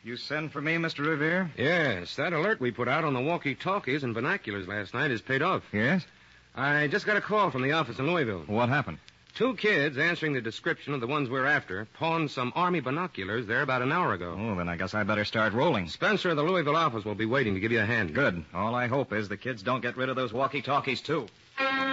You send for me, Mr. Revere? Yes, that alert we put out on the walkie-talkies and binoculars last night has paid off. Yes? I just got a call from the office in Louisville. What happened? 2 kids answering the description of the ones we're after pawned some Army binoculars there about an hour ago. Oh, then I guess I better start rolling. Spencer of the Louisville office will be waiting to give you a hand. Good. All I hope is the kids don't get rid of those walkie-talkies, too.